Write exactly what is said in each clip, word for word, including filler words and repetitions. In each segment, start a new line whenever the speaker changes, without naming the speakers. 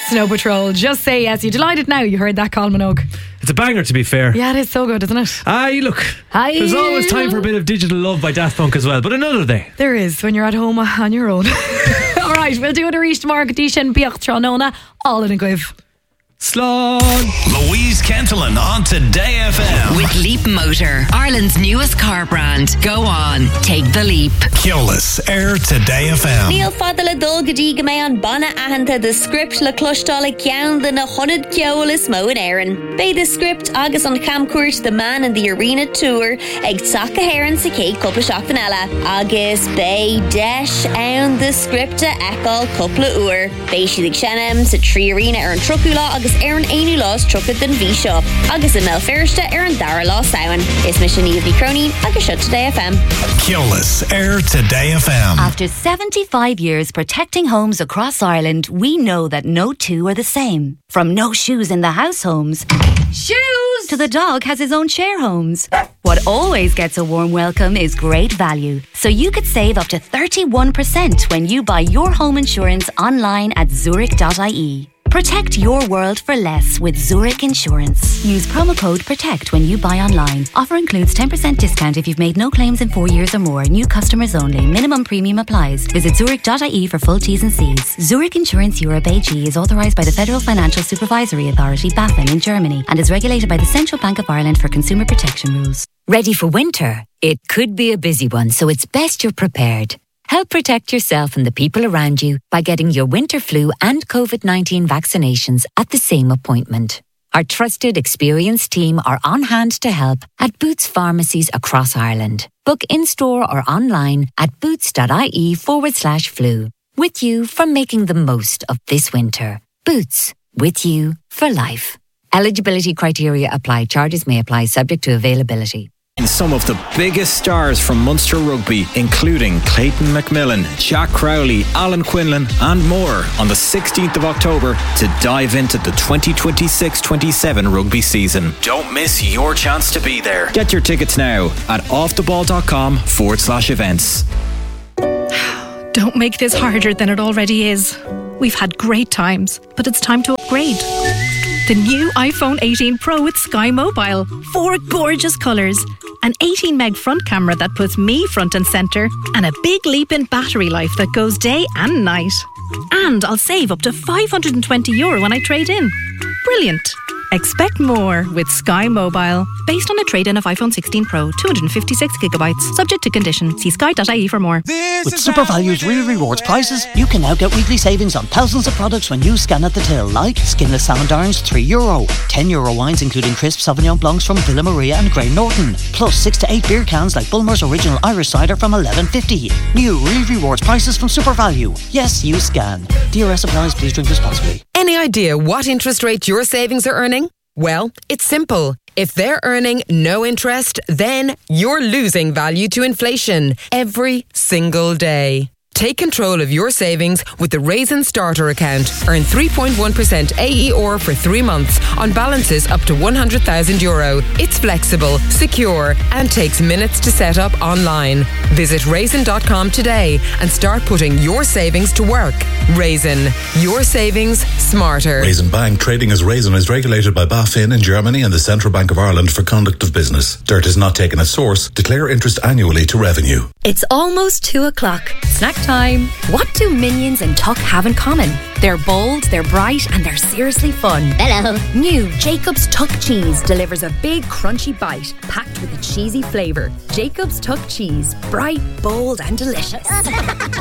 Snow Patrol, Just Say Yes. You delighted now you heard that, Colin Minogue?
It's a banger, to be fair.
Yeah, it is so good, isn't it?
Aye, look,
Aye.
there's always time for a bit of Digital Love by Daft Punk as well, but another day.
There is, when you're at home on your own. Alright, we'll do it a reach tomorrow. Gadishan Biach Tronona, all in a quiv.
Slán.
Louise Kentelin on Today F M.
With Leap Motor, Ireland's newest car brand. Go on, take the leap.
Keolis, Air Today F M.
Níl fada le dul go dtí go mé an bana ahananta de script le clostála ceann de na hundred ceolas mó in Éireann. Bé the script agus an camcuairt The Man in the Arena tour ag saca héireann sa cé cúpla seachtain eile. Agus bé deis ann the script a eáil cúpla uair. Bé siad ag seanam sa trí arena ar an trocúla agus ar an aonú lás trocad den bhí seo. Agus a mel feirste ar an dara lá saoin. Is mis sin Niamh Cronin agus seo Today F M.
Keolis, Air Today F M.
After seventy-five years protecting homes across Ireland, we know that no two are the same. From no shoes in the house homes, shoes, to the dog has his own share homes. What always gets a warm welcome is great value. So you could save up to thirty-one percent when you buy your home insurance online at zurich dot I E. Protect your world for less with Zurich Insurance. Use promo code PROTECT when you buy online. Offer includes ten percent discount if you've made no claims in four years or more. New customers only. Minimum premium applies. Visit zurich dot I E for full T's and C's. Zurich Insurance Europe A G is authorised by the Federal Financial Supervisory Authority, BaFin, in Germany and is regulated by the Central Bank of Ireland for consumer protection rules.
Ready for winter? It could be a busy one, so it's best you're prepared. Help protect yourself and the people around you by getting your winter flu and covid nineteen vaccinations at the same appointment. Our trusted, experienced team are on hand to help at Boots pharmacies across Ireland. Book in-store or online at boots dot I E forward slash flu. With you for making the most of this winter. Boots, with you for life. Eligibility criteria apply. Charges may apply subject to availability.
Some of the biggest stars from Munster Rugby, including Clayton McMillan, Jack Crowley, Alan Quinlan and more on the sixteenth of October to dive into the twenty twenty-six twenty-seven rugby season.
Don't miss your chance to be there.
Get your tickets now at offtheball.com forward slash events.
Don't make this harder than it already is. We've had great times, but it's time to upgrade. The new iPhone eighteen Pro with Sky Mobile. Four gorgeous colours. An eighteen meg front camera that puts me front and centre. And a big leap in battery life that goes day and night. And I'll save up to five hundred twenty euro when I trade in. Brilliant. Expect more with Sky Mobile. Based on a trade-in of iPhone sixteen Pro, two hundred fifty-six gigabytes. Subject to condition. See sky dot I E for more.
With SuperValue's Real Rewards prices, you can now get weekly savings on thousands of products when you scan at the till, like skinless salmon darns, three euro. ten euro wines including crisp Sauvignon Blancs from Villa Maria and Grey Norton. Plus six to eight beer cans like Bulmer's Original Irish Cider from eleven fifty. New Real Rewards prices from SuperValue. Yes, you scan. D R S applies. Please drink responsibly.
Any idea what interest rate your savings are earning? Well, it's simple. If they're earning no interest, then you're losing value to inflation every single day. Take control of your savings with the Raisin Starter account. Earn three point one percent A E R for three months on balances up to one hundred thousand euro. It's flexible, secure and takes minutes to set up online. Visit raisin dot com today and start putting your savings to work. Raisin, your savings smarter.
Raisin Bank trading as Raisin is regulated by BaFin in Germany and the Central Bank of Ireland for conduct of business. Dirt is not taken as source. Declare interest annually to revenue.
It's almost two o'clock. Snack time. What do Minions and Tuck have in common? They're bold, they're bright, and they're seriously fun. Hello. New Jacob's Tuck Cheese delivers a big crunchy bite packed with a cheesy flavour. Jacob's Tuck Cheese. Bright, bold, and delicious.
On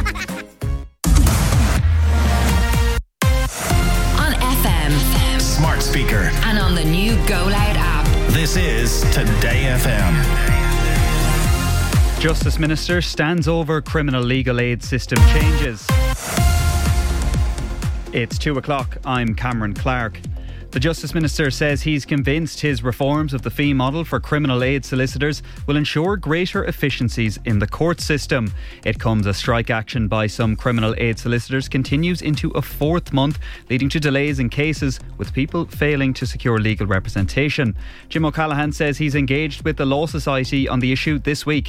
F M,
Smart speaker,
and on the new Go Loud app.
This is Today F M.
Justice Minister stands over criminal legal aid system changes. It's two o'clock. I'm Cameron Clark. The Justice Minister says he's convinced his reforms of the fee model for criminal aid solicitors will ensure greater efficiencies in the court system. It comes as strike action by some criminal aid solicitors continues into a fourth month, leading to delays in cases with people failing to secure legal representation. Jim O'Callaghan says he's engaged with the Law Society on the issue this week.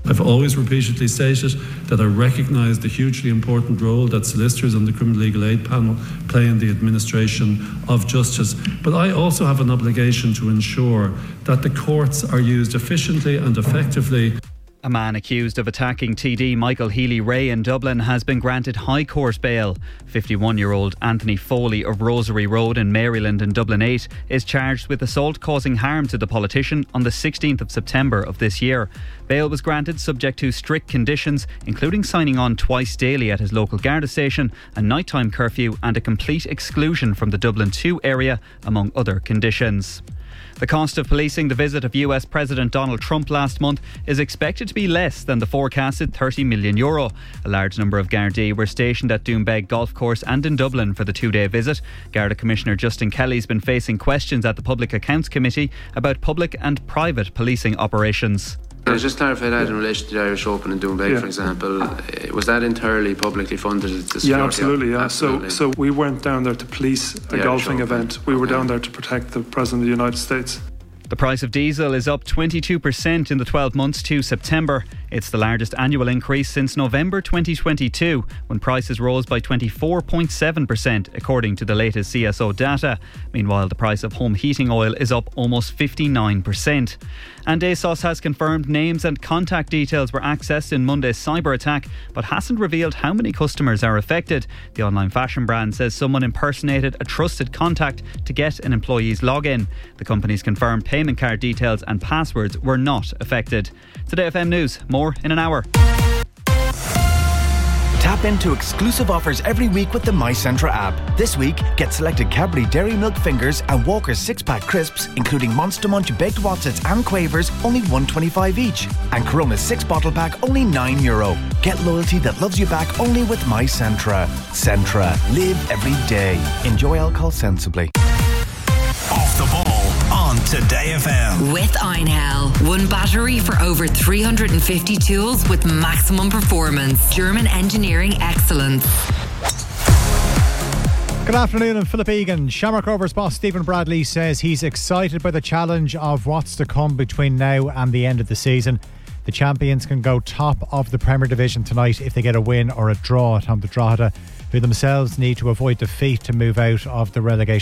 I've always repeatedly stated that I recognise the hugely important role that solicitors on the Criminal Legal Aid Panel play in the administration of justice, but I also have an obligation to ensure that the courts are used efficiently and effectively.
A man accused of attacking T D Michael Healy-Rae in Dublin has been granted High Court bail. fifty-one-year-old Anthony Foley of Rosary Road in Maryland and Dublin eight is charged with assault causing harm to the politician on the sixteenth of September of this year. Bail was granted subject to strict conditions, including signing on twice daily at his local Garda station, a nighttime curfew and a complete exclusion from the Dublin two area, among other conditions. The cost of policing the visit of U S President Donald Trump last month is expected to be less than the forecasted thirty million euro. A large number of Gardaí were stationed at Doombeg Golf Course and in Dublin for the two-day visit. Garda Commissioner Justin Kelly's been facing questions at the Public Accounts Committee about public and private policing operations.
Can I just clarify that in relation to the Irish Open in Doombeg, yeah. for example? Was that entirely publicly funded? The
yeah, absolutely. Yeah.
absolutely.
So, so we weren't down there to police a the golfing event. We were okay. down there to protect the President of the United States.
The price of diesel is up twenty-two percent in the twelve months to September. It's the largest annual increase since November twenty twenty-two, when prices rose by twenty-four point seven percent, according to the latest C S O data. Meanwhile, the price of home heating oil is up almost fifty-nine percent. And ASOS has confirmed names and contact details were accessed in Monday's cyber attack, but hasn't revealed how many customers are affected. The online fashion brand says someone impersonated a trusted contact to get an employee's login. The company's confirmed payment card details and passwords were not affected. Today F M News, more in an hour.
Tap into exclusive offers every week with the MyCentra app. This week, get selected Cadbury Dairy Milk Fingers and Walker's six-pack crisps, including Monster Munch Baked Wotsits and Quavers, only one twenty-five each. And Corona's six-bottle pack, only nine euro. Get loyalty that loves you back only with MyCentra. Centra. Live every day. Enjoy alcohol sensibly.
Off the ball on Today F M.
With Einhell. One battery for over three hundred fifty tools with maximum performance. German engineering excellence.
Good afternoon, I'm Philip Egan. Shamrock Rovers boss Stephen Bradley says he's excited by the challenge of what's to come between now and the end of the season. The champions can go top of the Premier Division tonight if they get a win or a draw at home to Drogheda, who themselves need to avoid defeat to move out of the relegation